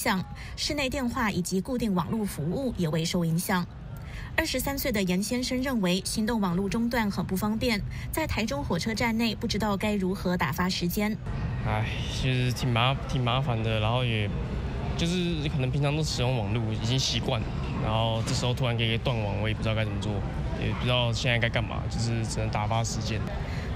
响，室内电话以及固定网络服务也未受影响。23岁的严先生认为行动网络中断很不方便，在台中火车站内不知道该如何打发时间。 其实挺麻烦的，然后也就是可能平常都使用网络已经习惯了，然后这时候突然给断网，我也不知道该怎么做，也不知道现在该干嘛，就是只能打发时间。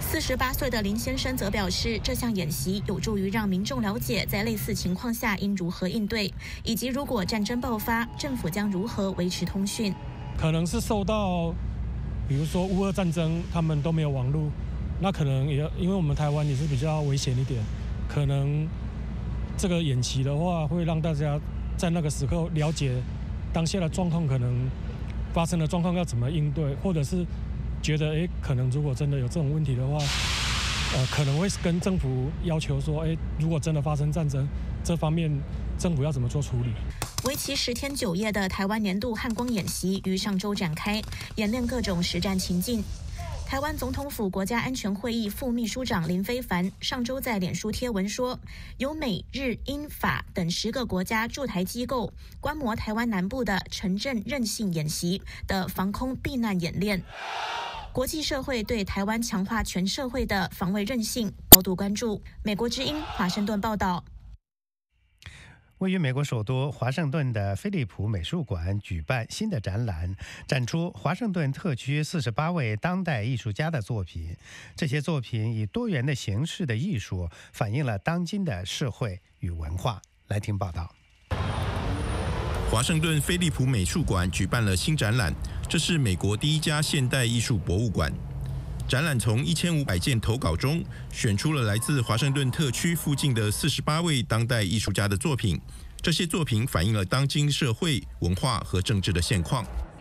48岁的林先生则表示，这项演习有助于让民众了解在类似情况下应如何应对，以及如果战争爆发，政府将如何维持通讯。 可能是受到，比如说乌俄战争，他们都没有网络，那可能也因为我们台湾也是比较危险一点，可能这个演习的话，会让大家在那个时刻了解当下的状况，可能发生的状况要怎么应对，或者是觉得可能如果真的有这种问题的话，可能会跟政府要求说，如果真的发生战争，这方面政府要怎么做处理。 为期10天9夜的台湾年度汉光演习于上周展开，演练各种实战情境。台湾总统府国家安全会议副秘书长林飞帆上周在脸书贴文说，由美日英法等10个国家驻台机构观摩台湾南部的城镇韧性演习的防空避难演练。国际社会对台湾强化全社会的防卫韧性高度关注。美国之音华盛顿报道。 位于美国首都华盛顿的飞利浦美术馆举办新的展览，展出华盛顿特区48位当代艺术家的作品。这些作品以多元的形式的艺术，反映了当今的社会与文化。来听报道。 华盛顿飞利浦美术馆举办了新展览，这是美国第一家现代艺术博物馆。展览从1500件投稿中选出了来自华盛顿特区附近的48位当代艺术家的作品。这些作品反映了当今社会、文化和政治的现况。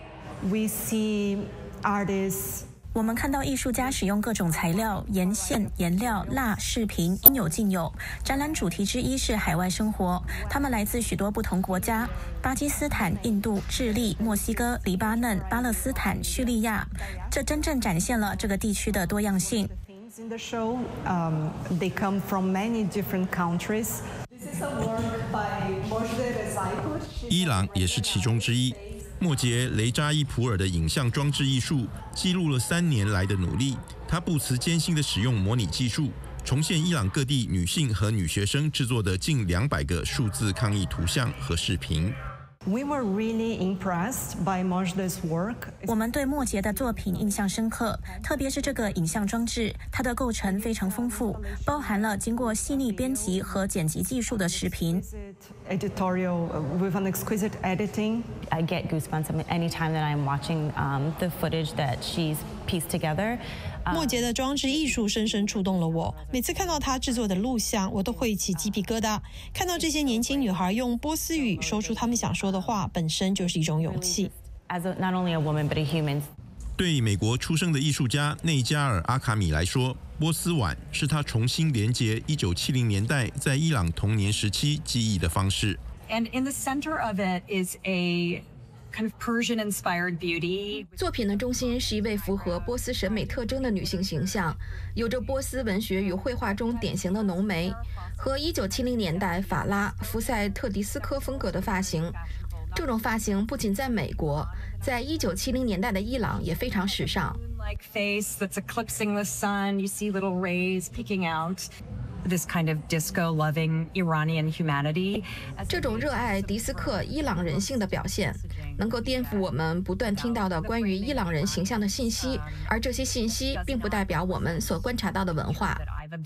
We see artists 我们看到艺术家使用各种材料、沿线、颜料、蜡、饰品，应有尽有。展览主题之一是海外生活，他们来自许多不同国家：巴基斯坦、印度、智利、墨西哥、黎巴嫩、巴勒斯坦、叙利亚。这真正展现了这个地区的多样性。 In the show, they come from many different countries. This is a work by Mojdeh Rezaipour. 伊朗也是其中之一。莫杰·雷扎伊普尔的影像装置艺术记录了3年来的努力。他不辞艰辛地使用模拟技术，重现伊朗各地女性和女学生制作的近200个数字抗议图像和视频。 We were really impressed by Mojdeh's work. 我们对莫杰的作品印象深刻，特别是这个影像装置，它的构成非常丰富，包含了经过细腻编辑和剪辑技术的视频。 Editorial with an exquisite editing. I get goosebumps anytime that I'm watching the footage that she's pieced together. 莫杰的装置艺术深深触动了我，每次看到他制作的录像，我都会起鸡皮疙瘩。看到这些年轻女孩用波斯语说出她们想说的话，本身就是一种勇气。 Not only a woman but a human. 对美国出生的艺术家内加尔·阿卡米来说，波斯碗是他重新连结1970年代在伊朗童年时期记忆的方式。 And in the center of it is a kind of Persian-inspired beauty. 作品的中心是一位符合波斯审美特征的女性形象，有着波斯文学与绘画中典型的浓眉和1970年代法拉福塞特迪斯科风格的发型。这种发型不仅在美国，在1970年代的伊朗也非常时尚。 Like face that's eclipsing the sun, you see little rays peeking out. This kind of disco-loving Iranian humanity. 这种热爱迪斯科伊朗人性的表现，能够颠覆我们不断听到的关于伊朗人形象的信息，而这些信息并不代表我们所观察到的文化。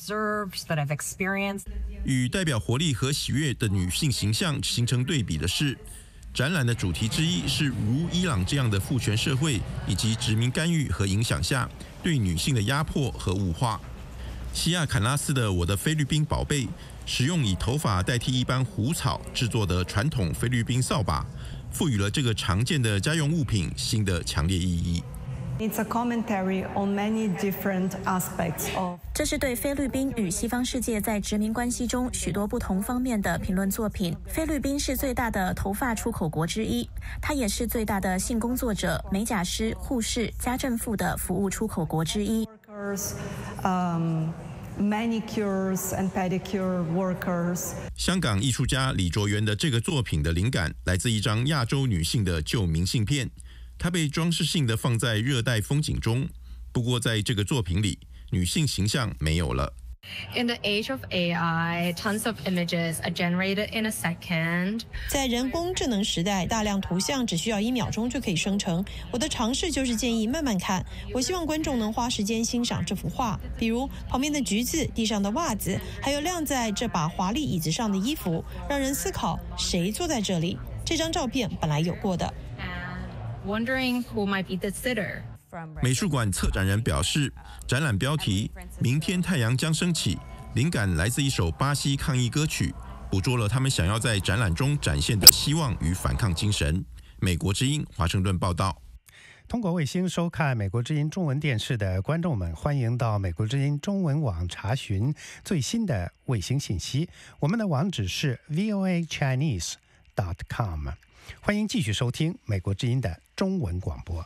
与代表活力和喜悦的女性形象形成对比的是，展览的主题之一是如伊朗这样的父权社会以及殖民干预和影响下对女性的压迫和物化。西亚坎拉斯的《我的菲律宾宝贝》使用以头发代替一般胡草制作的传统菲律宾扫把，赋予了这个常见的家用物品新的强烈意义。 It's a commentary on many different aspects of. 这是对菲律宾与西方世界在殖民关系中许多不同方面的评论作品。菲律宾是最大的头发出口国之一，它也是最大的性工作者、美甲师、护士、家政妇的服务出口国之一。 manicures and pedicure workers. 香港艺术家李卓元的这个作品的灵感来自一张亚洲女性的旧明信片，它被装饰性的放在热带风景中。不过在这个作品里，女性形象没有了。 In the age of AI, tons of images are generated in a second. 在人工智能时代，大量图像只需要1秒钟就可以生成。我的尝试就是建议慢慢看，我希望观众能花时间欣赏这幅画，比如旁边的橘子、地上的袜子，还有晾在这把华丽椅子上的衣服，让人思考谁坐在这里。这张照片本来有过的。 Wondering who might be the sitter. 美术馆策展人表示，展览标题“明天太阳将升起”灵感来自一首巴西抗议歌曲，捕捉了他们想要在展览中展现的希望与反抗精神。美国之音华盛顿报道。 通过卫星收看美国之音中文电视的观众们，欢迎到美国之音中文网查询最新的卫星信息。我们的网址是 voachinese.com。欢迎继续收听美国之音的中文广播。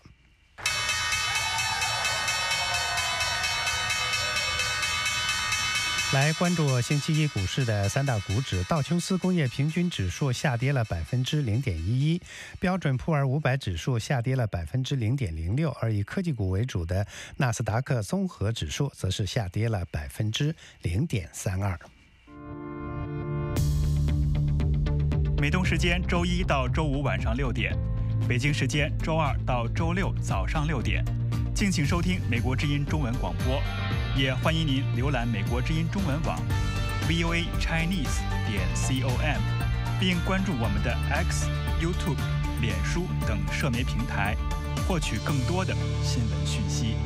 来关注星期一股市的3大股指，道琼斯工业平均指数下跌了0.11%，标准普尔500指数下跌了0.06%，而以科技股为主的纳斯达克综合指数则是下跌了0.32%。 美东时间周一到周五晚上6点，北京时间周二到周六早上6点，敬请收听美国之音中文广播。也欢迎您浏览美国之音中文网 voachinese.com， 并关注我们的 X、YouTube、脸书等社媒平台，获取更多的新闻讯息。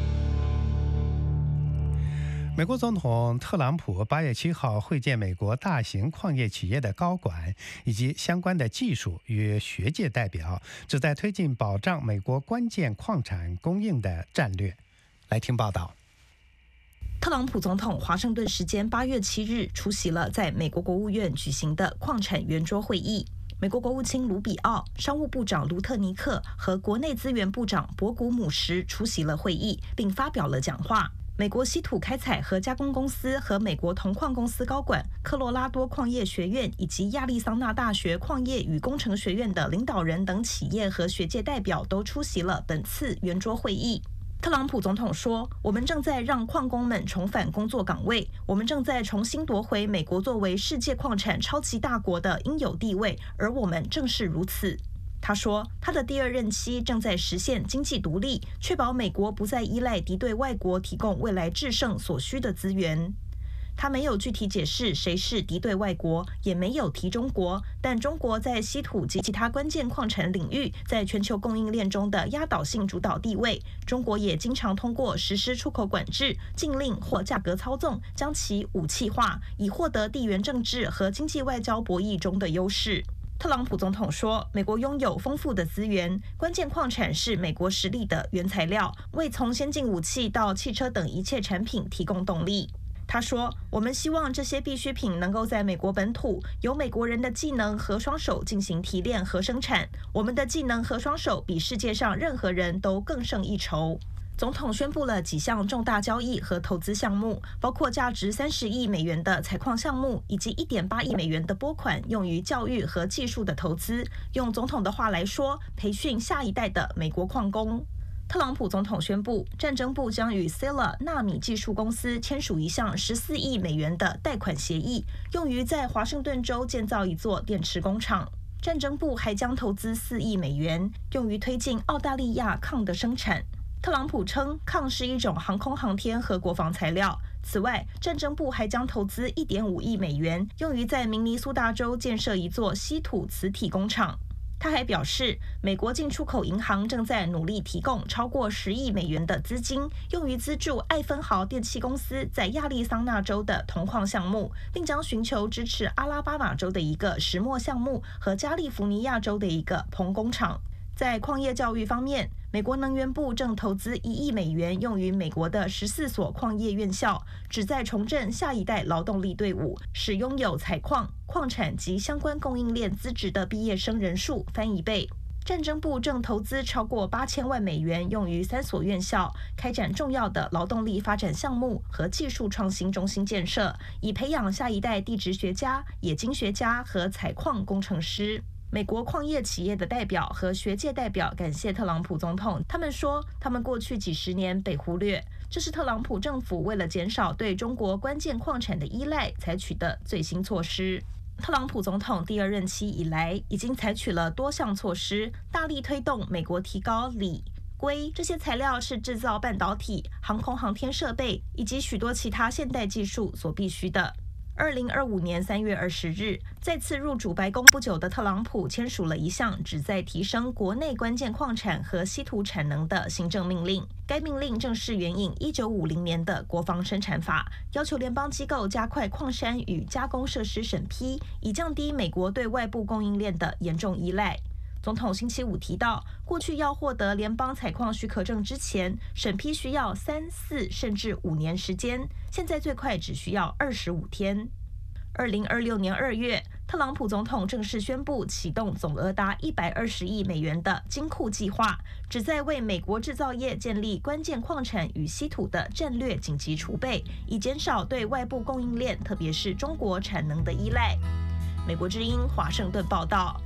美国总统特朗普8月7号会见美国大型矿业企业的高管以及相关的技术与学界代表，旨在推进保障美国关键矿产供应的战略。来听报道。 特朗普总统华盛顿时间8月7日出席了在美国国务院举行的矿产圆桌会议。美国国务卿卢比奥、商务部长卢特尼克和国内资源部长博古姆什出席了会议，并发表了讲话。美国稀土开采和加工公司和美国铜矿公司高管、科罗拉多矿业学院以及亚利桑那大学矿业与工程学院的领导人等企业和学界代表都出席了本次圆桌会议。特朗普总统说，我们正在让矿工们重返工作岗位，我们正在重新夺回美国作为世界矿产超级大国的应有地位，而我们正是如此。他说，他的第2任期正在实现经济独立，确保美国不再依赖敌对外国提供未来制胜所需的资源。他没有具体解释谁是敌对外国，也没有提中国，但中国在稀土及其他关键矿产领域在全球供应链中的压倒性主导地位，中国也经常通过实施出口管制、禁令或价格操纵，将其武器化，以获得地缘政治和经济外交博弈中的优势。特朗普总统说，美国拥有丰富的资源，关键矿产是美国实力的原材料，为从先进武器到汽车等一切产品提供动力。他说，我们希望这些必需品能够在美国本土由美国人的技能和双手进行提炼和生产，我们的技能和双手比世界上任何人都更胜一筹。总统宣布了几项重大交易和投资项目，包括价值30亿美元的采矿项目，以及1.8亿美元的拨款用于教育和技术的投资。用总统的话来说，培训下一代的美国矿工。特朗普总统宣布，战争部将与 Sila 纳米技术公司签署一项14亿美元的贷款协议，用于在华盛顿州建造一座电池工厂。战争部还将投资4亿美元，用于推进澳大利亚铬的生产。特朗普称，铬是一种航空航天和国防材料。此外，战争部还将投资1.5亿美元，用于在明尼苏达州建设一座稀土磁体工厂。他还表示，美国进出口银行正在努力提供超过10亿美元的资金，用于资助艾芬豪电气公司在亚利桑那州的铜矿项目，并将寻求支持阿拉巴马州的一个石墨项目和加利福尼亚州的一个硼工厂。在矿业教育方面，美国能源部正投资1亿美元用于美国的14所矿业院校，旨在重振下一代劳动力队伍，使拥有采矿、矿产及相关供应链资质的毕业生人数翻1倍。 战争部正投资超过8000万美元，用于3所院校开展重要的劳动力发展项目和技术创新中心建设，以培养下一代地质学家、冶金学家和采矿工程师。美国矿业企业的代表和学界代表感谢特朗普总统，他们说，他们过去几十年被忽略，这是特朗普政府为了减少对中国关键矿产的依赖采取的最新措施。特朗普总统第2任期以来，已经采取了多项措施，大力推动美国提高锂、硅这些材料是制造半导体、航空航天设备以及许多其他现代技术所必须的。2025年3月20日，再次入主白宫不久的特朗普签署了一项旨在提升国内关键矿产和稀土产能的行政命令。该命令正是援引1950年的国防生产法，要求联邦机构加快矿山与加工设施审批，以降低美国对外部供应链的严重依赖。总统星期五提到，过去要获得联邦采矿许可证之前，审批需要3、4甚至5年时间，现在最快只需要25天。2026年2月，特朗普总统正式宣布启动总额达120亿美元的金库计划，旨在为美国制造业建立关键矿产与稀土的战略紧急储备，以减少对外部供应链，特别是中国产能的依赖。美国之音华盛顿报道。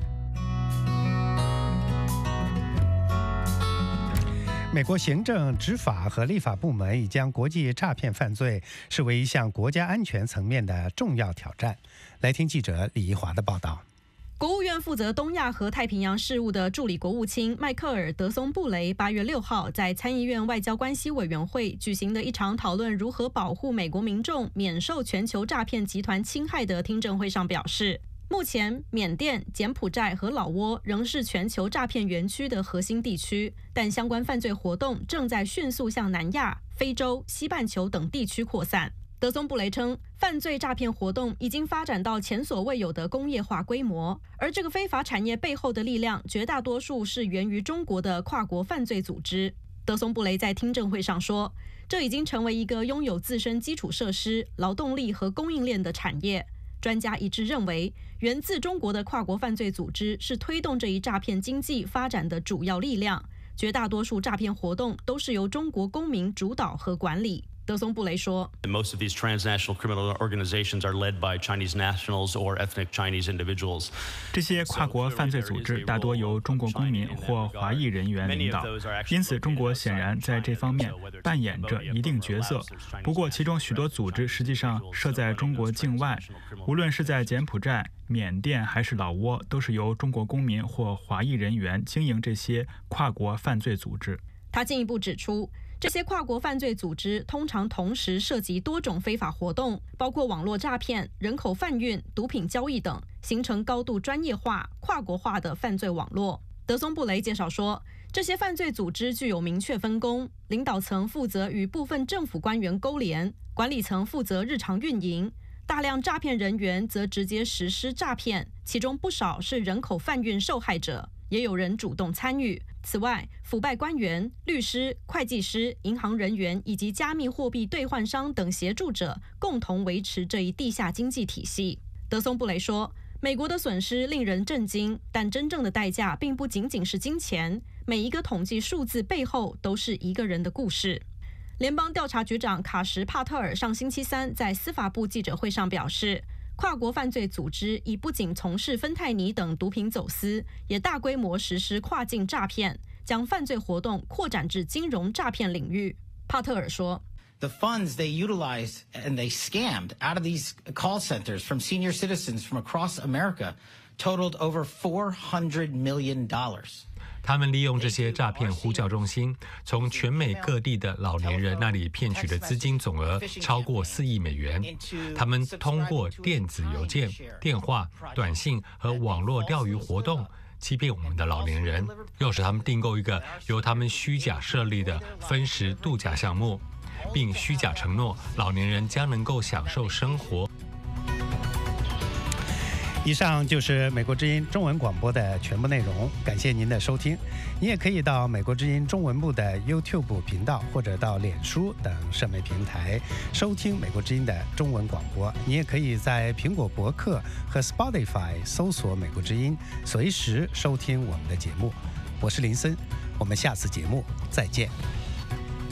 美国行政、执法和立法部门已将国际诈骗犯罪视为一项国家安全层面的重要挑战。来听记者李怡华的报道。 国务院负责东亚和太平洋事务的助理国务卿迈克尔·德松布雷8月6号在参议院外交关系委员会举行的一场讨论如何保护美国民众免受全球诈骗集团侵害的听证会上表示，目前，缅甸、柬埔寨和老挝仍是全球诈骗园区的核心地区，但相关犯罪活动正在迅速向南亚、非洲、西半球等地区扩散。德松布雷称，犯罪诈骗活动已经发展到前所未有的工业化规模，而这个非法产业背后的力量，绝大多数是源于中国的跨国犯罪组织。德松布雷在听证会上说，这已经成为一个拥有自身基础设施、劳动力和供应链的产业。专家一致认为，源自中国的跨国犯罪组织是推动这一诈骗经济发展的主要力量。绝大多数诈骗活动都是由中国公民主导和管理。德松布雷说 Most of these transnational criminal organizations are led by Chinese nationals or ethnic Chinese individuals. 这些跨国犯罪组织大多由中国公民或华裔人员领导，因此中国显然在这方面扮演着一定角色。不过，其中许多组织实际上设在中国境外，无论是在柬埔寨、缅甸还是老挝，都是由中国公民或华裔人员经营这些跨国犯罪组织。 他进一步指出，这些跨国犯罪组织通常同时涉及多种非法活动，包括网络诈骗、人口贩运、毒品交易等，形成高度专业化、跨国化的犯罪网络。德松布雷介绍说，这些犯罪组织具有明确分工，领导层负责与部分政府官员勾连，管理层负责日常运营，大量诈骗人员则直接实施诈骗，其中不少是人口贩运受害者，也有人主动参与。此外，腐败官员、律师、会计师、银行人员以及加密货币兑换商等协助者共同维持这一地下经济体系。德松布雷说，美国的损失令人震惊，但真正的代价并不仅仅是金钱，每一个统计数字背后都是一个人的故事。联邦调查局长卡什·帕特尔上星期三在司法部记者会上表示，跨国犯罪组织已不仅从事芬太尼等毒品走私，也大规模实施跨境诈骗，将犯罪活动扩展至金融诈骗领域。帕特尔说 The funds they utilized and they scammed out of these call centers from senior citizens from across America totaled over $400 million. 他们利用这些诈骗呼叫中心，从全美各地的老年人那里骗取的资金总额超过4亿美元。他们通过电子邮件、电话、短信和网络钓鱼活动欺骗我们的老年人，诱使他们订购一个由他们虚假设立的分时度假项目，并虚假承诺老年人将能够享受生活。 以上就是美国之音中文广播的全部内容，感谢您的收听。你也可以到美国之音中文部的 YouTube 频道，或者到脸书等社媒平台收听美国之音的中文广播。你也可以在苹果播客和 Spotify 搜索美国之音，随时收听我们的节目。 我是林森，我们下次节目再见。